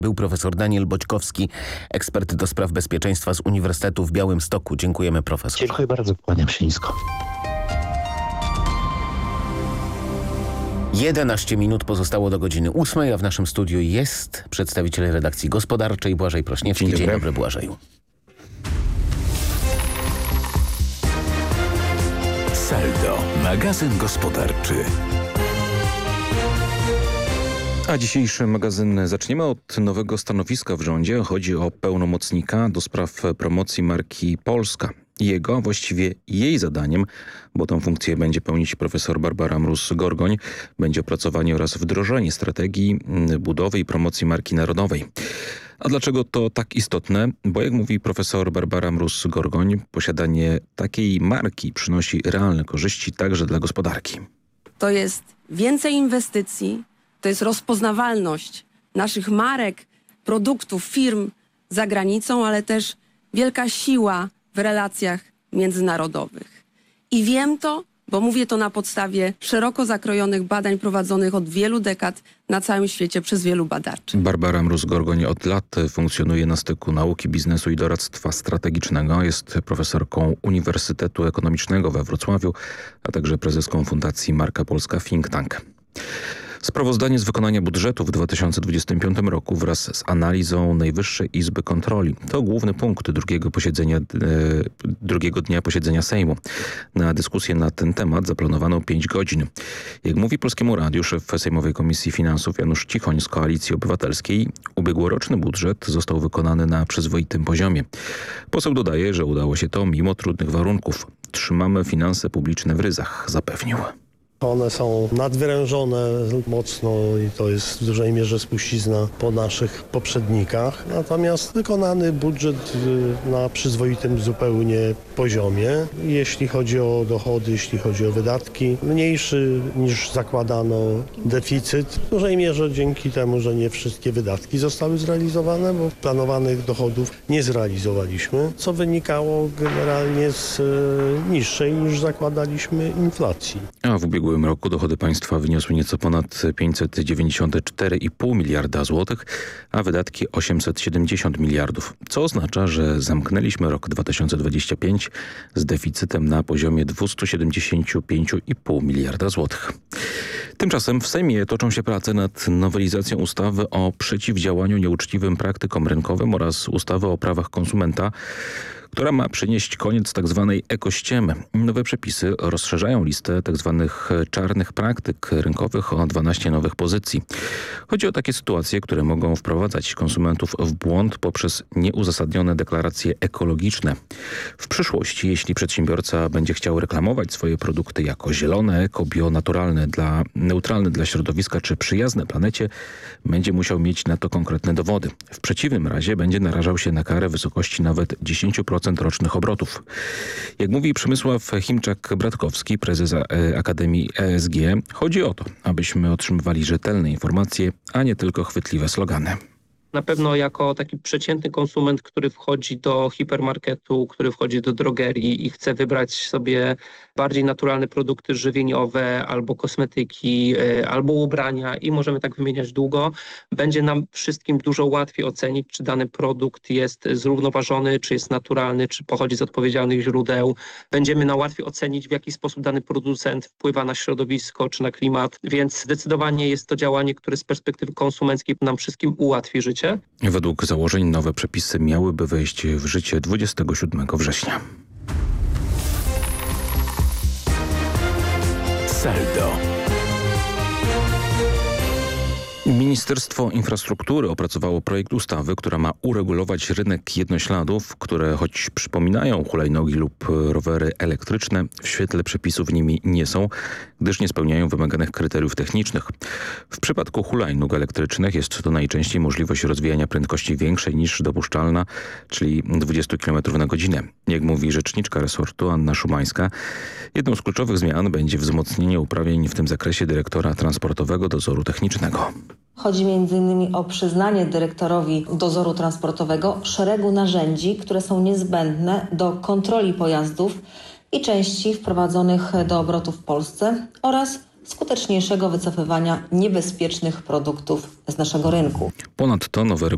Był profesor Daniel Boćkowski, ekspert do spraw bezpieczeństwa z Uniwersytetu w Białymstoku. Dziękujemy, profesor. Dziękuję bardzo, kłaniam się nisko. 11 minut pozostało do godziny 8, a w naszym studiu jest przedstawiciel redakcji gospodarczej Błażej Prośniewski. Dzień dobry, Błażeju. Saldo, magazyn gospodarczy. A dzisiejszy magazyn zaczniemy od nowego stanowiska w rządzie. Chodzi o pełnomocnika do spraw promocji marki Polska. Jego, właściwie jej zadaniem, bo tę funkcję będzie pełnić profesor Barbara Mróz-Gorgoń, będzie opracowanie oraz wdrożenie strategii budowy i promocji marki narodowej. A dlaczego to tak istotne? Bo jak mówi profesor Barbara Mróz-Gorgoń, posiadanie takiej marki przynosi realne korzyści także dla gospodarki. To jest więcej inwestycji, to jest rozpoznawalność naszych marek, produktów, firm za granicą, ale też wielka siła w relacjach międzynarodowych. I wiem to, bo mówię to na podstawie szeroko zakrojonych badań prowadzonych od wielu dekad na całym świecie przez wielu badaczy. Barbara Mróz-Gorgoń od lat funkcjonuje na styku nauki, biznesu i doradztwa strategicznego. Jest profesorką Uniwersytetu Ekonomicznego we Wrocławiu, a także prezeską Fundacji Marka Polska Think Tank. Sprawozdanie z wykonania budżetu w 2025 roku wraz z analizą Najwyższej Izby Kontroli. To główny punkt drugiego dnia posiedzenia Sejmu. Na dyskusję na ten temat zaplanowano 5 godzin. Jak mówi Polskiemu Radiu szef Sejmowej Komisji Finansów Janusz Cichoń z Koalicji Obywatelskiej, ubiegłoroczny budżet został wykonany na przyzwoitym poziomie. Poseł dodaje, że udało się to mimo trudnych warunków. Trzymamy finanse publiczne w ryzach, zapewnił. One są nadwyrężone mocno i to jest w dużej mierze spuścizna po naszych poprzednikach. Natomiast wykonany budżet na przyzwoitym zupełnie poziomie. Jeśli chodzi o dochody, jeśli chodzi o wydatki, mniejszy niż zakładano deficyt. W dużej mierze dzięki temu, że nie wszystkie wydatki zostały zrealizowane, bo planowanych dochodów nie zrealizowaliśmy, co wynikało generalnie z niższej niż zakładaliśmy inflacji. A w ubiegłym roku dochody państwa wyniosły nieco ponad 594,5 miliarda złotych, a wydatki 870 miliardów, co oznacza, że zamknęliśmy rok 2025 z deficytem na poziomie 275,5 miliarda złotych. Tymczasem w Sejmie toczą się prace nad nowelizacją ustawy o przeciwdziałaniu nieuczciwym praktykom rynkowym oraz ustawy o prawach konsumenta, która ma przynieść koniec tzw. ekościemy. Nowe przepisy rozszerzają listę tzw. czarnych praktyk rynkowych o 12 nowych pozycji. Chodzi o takie sytuacje, które mogą wprowadzać konsumentów w błąd poprzez nieuzasadnione deklaracje ekologiczne. W przyszłości, jeśli przedsiębiorca będzie chciał reklamować swoje produkty jako zielone, eko, bio, neutralne dla środowiska czy przyjazne planecie, będzie musiał mieć na to konkretne dowody. W przeciwnym razie będzie narażał się na karę w wysokości nawet 10% rocznych obrotów. Jak mówi Przemysław Chimczak-Bratkowski, prezes Akademii ESG, chodzi o to, abyśmy otrzymywali rzetelne informacje, a nie tylko chwytliwe slogany. Na pewno jako taki przeciętny konsument, który wchodzi do hipermarketu, który wchodzi do drogerii i chce wybrać sobie bardziej naturalne produkty żywieniowe albo kosmetyki, albo ubrania i możemy tak wymieniać długo, będzie nam wszystkim dużo łatwiej ocenić, czy dany produkt jest zrównoważony, czy jest naturalny, czy pochodzi z odpowiedzialnych źródeł. Będziemy łatwiej ocenić, w jaki sposób dany producent wpływa na środowisko czy na klimat, więc zdecydowanie jest to działanie, które z perspektywy konsumenckiej nam wszystkim ułatwi życie. Według założeń nowe przepisy miałyby wejść w życie 27 września. Saldo. Ministerstwo Infrastruktury opracowało projekt ustawy, która ma uregulować rynek jednośladów, które choć przypominają hulajnogi lub rowery elektryczne, w świetle przepisów nimi nie są, gdyż nie spełniają wymaganych kryteriów technicznych. W przypadku hulajnóg elektrycznych jest to najczęściej możliwość rozwijania prędkości większej niż dopuszczalna, czyli 20 km na godzinę. Jak mówi rzeczniczka resortu Anna Szumańska, jedną z kluczowych zmian będzie wzmocnienie uprawnień w tym zakresie dyrektora transportowego dozoru technicznego. Chodzi m.in. o przyznanie dyrektorowi dozoru transportowego szeregu narzędzi, które są niezbędne do kontroli pojazdów i części wprowadzonych do obrotu w Polsce oraz skuteczniejszego wycofywania niebezpiecznych produktów z naszego rynku. Ponadto nowe